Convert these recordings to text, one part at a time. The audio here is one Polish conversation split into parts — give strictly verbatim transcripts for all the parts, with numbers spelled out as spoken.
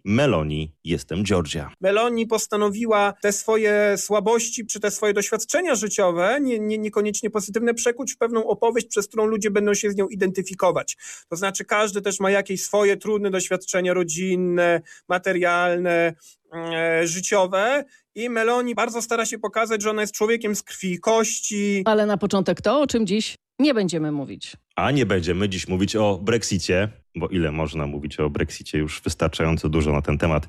Meloni, jestem Georgia. Meloni postanowiła te swoje słabości, czy te swoje doświadczenia życiowe, nie, nie, niekoniecznie pozytywne, przekuć w pewną opowieść, przez którą ludzie będą się z nią identyfikować. To znaczy każdy też ma jakieś swoje trudne doświadczenia rodzinne, materialne, e, życiowe i Meloni bardzo stara się pokazać, że ona jest człowiekiem z krwi i kości. Ale na początek to, o czym dziś nie będziemy mówić. A nie będziemy dziś mówić o Brexicie, bo ile można mówić o Brexicie, już wystarczająco dużo na ten temat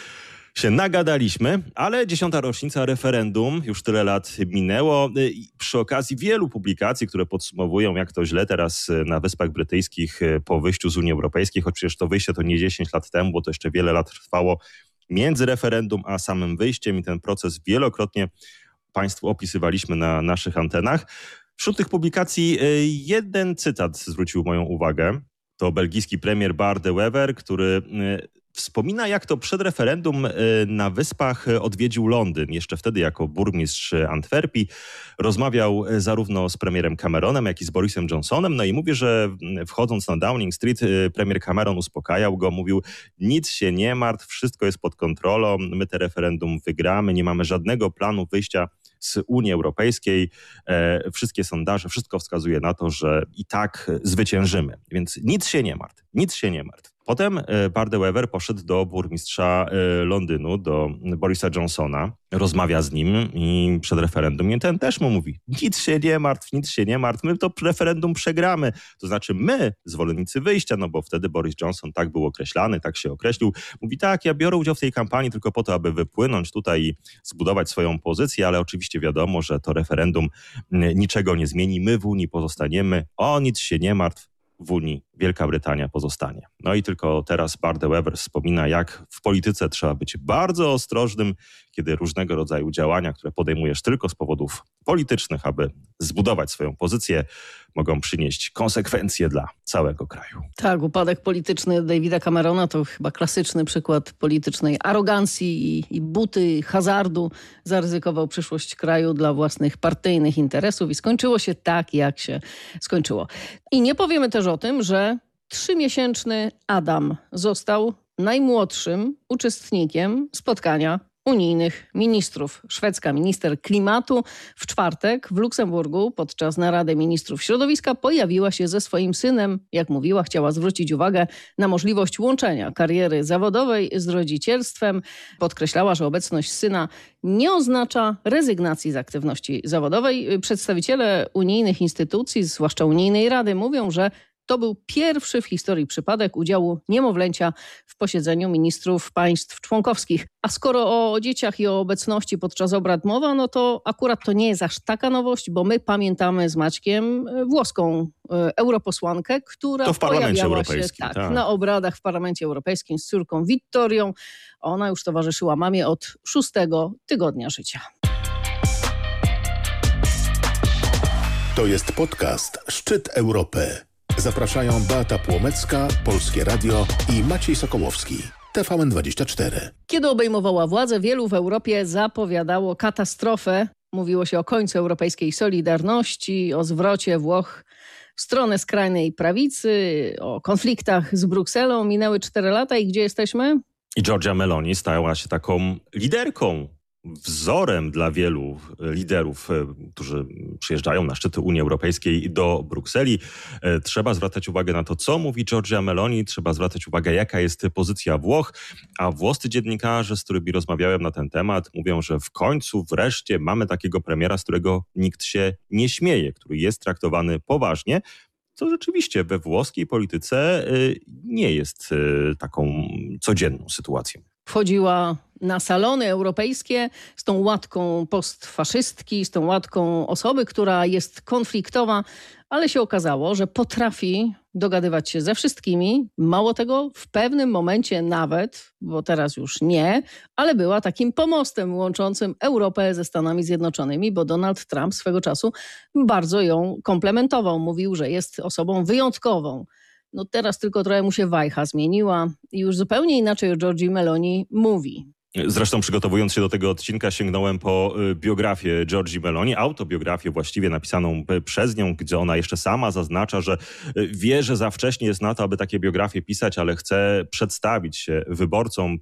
się nagadaliśmy, ale dziesiąta rocznica referendum, już tyle lat minęło. Przy okazji wielu publikacji, które podsumowują, jak to źle teraz na Wyspach Brytyjskich po wyjściu z Unii Europejskiej, choć przecież to wyjście to nie dziesięć lat temu, bo to jeszcze wiele lat trwało między referendum a samym wyjściem i ten proces wielokrotnie Państwu opisywaliśmy na naszych antenach. Wśród tych publikacji jeden cytat zwrócił moją uwagę. To belgijski premier Bart De Wever, który wspomina, jak to przed referendum na Wyspach odwiedził Londyn. Jeszcze wtedy jako burmistrz Antwerpii. Rozmawiał zarówno z premierem Cameronem, jak i z Borisem Johnsonem. No i mówi, że wchodząc na Downing Street, premier Cameron uspokajał go. Mówił, nic się nie martw, wszystko jest pod kontrolą. My te referendum wygramy. Nie mamy żadnego planu wyjścia z Unii Europejskiej. E, wszystkie sondaże, wszystko wskazuje na to, że i tak zwyciężymy. Więc nic się nie martw, nic się nie martw. Potem Bart De Wever poszedł do burmistrza Londynu, do Borisa Johnsona, rozmawia z nim i przed referendum i ten też mu mówi, nic się nie martw, nic się nie martw, my to referendum przegramy. To znaczy my, zwolennicy wyjścia, no bo wtedy Boris Johnson tak był określany, tak się określił. Mówi tak, ja biorę udział w tej kampanii tylko po to, aby wypłynąć tutaj i zbudować swoją pozycję, ale oczywiście wiadomo, że to referendum niczego nie zmieni, my w Unii pozostaniemy, o nic się nie martw. W Unii Wielka Brytania pozostanie. No i tylko teraz Bart De Wever wspomina, jak w polityce trzeba być bardzo ostrożnym, kiedy różnego rodzaju działania, które podejmujesz tylko z powodów politycznych, aby zbudować swoją pozycję, mogą przynieść konsekwencje dla całego kraju. Tak, upadek polityczny Davida Camerona to chyba klasyczny przykład politycznej arogancji i, i buty, hazardu. Zaryzykował przyszłość kraju dla własnych partyjnych interesów i skończyło się tak, jak się skończyło. I nie powiemy też o tym, że trzymiesięczny Adam został najmłodszym uczestnikiem spotkania unijnych ministrów. Szwedzka minister klimatu w czwartek w Luksemburgu podczas narady ministrów środowiska pojawiła się ze swoim synem. Jak mówiła, chciała zwrócić uwagę na możliwość łączenia kariery zawodowej z rodzicielstwem. Podkreślała, że obecność syna nie oznacza rezygnacji z aktywności zawodowej. Przedstawiciele unijnych instytucji, zwłaszcza Unijnej Rady, mówią, że to był pierwszy w historii przypadek udziału niemowlęcia w posiedzeniu ministrów państw członkowskich. A skoro o dzieciach i o obecności podczas obrad mowa, no to akurat to nie jest aż taka nowość, bo my pamiętamy z Maćkiem włoską e, europosłankę, która to w Parlamencie pojawiała się Europejskim, tak, tak. na obradach w Parlamencie Europejskim z córką Wittorią. Ona już towarzyszyła mamie od szóstego tygodnia życia. To jest podcast Szczyt Europy. Zapraszają Beata Płomecka, Polskie Radio i Maciej Sokołowski, T V N dwadzieścia cztery. Kiedy obejmowała władzę, wielu w Europie zapowiadało katastrofę. Mówiło się o końcu europejskiej solidarności, o zwrocie Włoch w stronę skrajnej prawicy, o konfliktach z Brukselą. Minęły cztery lata i gdzie jesteśmy? I Giorgia Meloni stała się taką liderką, wzorem dla wielu liderów, którzy przyjeżdżają na szczyty Unii Europejskiej do Brukseli. Trzeba zwracać uwagę na to, co mówi Giorgia Meloni, trzeba zwracać uwagę, jaka jest pozycja Włoch, a włoscy dziennikarze, z którymi rozmawiałem na ten temat, mówią, że w końcu wreszcie mamy takiego premiera, z którego nikt się nie śmieje, który jest traktowany poważnie, co rzeczywiście we włoskiej polityce nie jest taką codzienną sytuacją. Wchodziła na salony europejskie z tą łatką postfaszystki, z tą łatką osoby, która jest konfliktowa, ale się okazało, że potrafi dogadywać się ze wszystkimi. Mało tego, w pewnym momencie nawet, bo teraz już nie, ale była takim pomostem łączącym Europę ze Stanami Zjednoczonymi, bo Donald Trump swego czasu bardzo ją komplementował. Mówił, że jest osobą wyjątkową. No teraz tylko trochę mu się wajcha zmieniła i już zupełnie inaczej o Giorgii Meloni mówi. Zresztą przygotowując się do tego odcinka sięgnąłem po biografię Giorgii Meloni, autobiografię właściwie napisaną przez nią, gdzie ona jeszcze sama zaznacza, że wie, że za wcześnie jest na to, aby takie biografie pisać, ale chce przedstawić się wyborcom